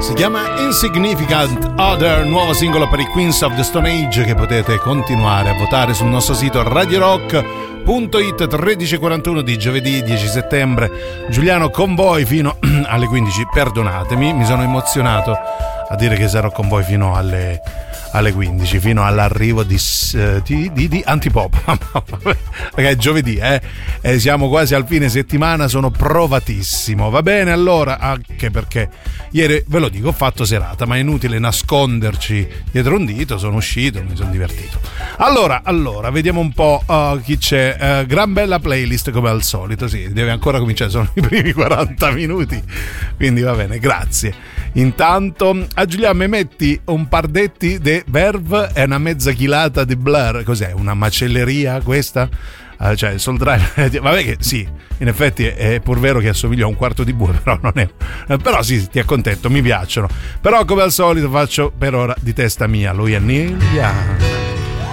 Si chiama Insignificant Other, nuovo singolo per i Queens of the Stone Age, che potete continuare a votare sul nostro sito radiorock.it. 13:41 di giovedì 10 settembre. Giuliano con voi fino alle 15. Perdonatemi, mi sono emozionato a dire che sarò con voi fino alle 15, fino all'arrivo di Antipop. Perché è giovedì, siamo quasi al fine settimana, sono provatissimo. Va bene, allora, anche perché ieri, ve lo dico, ho fatto serata, ma è inutile nasconderci dietro un dito, sono uscito, mi sono divertito. Allora, vediamo un po' chi c'è. Gran bella playlist come al solito, sì, deve ancora cominciare, sono i primi 40 minuti, quindi va bene, grazie. Intanto a Giuliano mi metti un par detti de Verve e una mezza chilata di Blur. Cos'è, una macelleria questa? Cioè Soul Drive, vabbè che sì, in effetti è pur vero che assomiglia a un quarto di bue, però non è, però sì, ti accontento, mi piacciono. Però come al solito faccio per ora di testa mia. Lui è Neil Young.